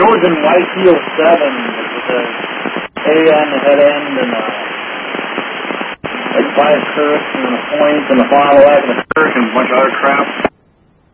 was in YTO 7 with the A on the head end and like 5 Kirks and a point and a bottle and a Kirk and a bunch of other crap.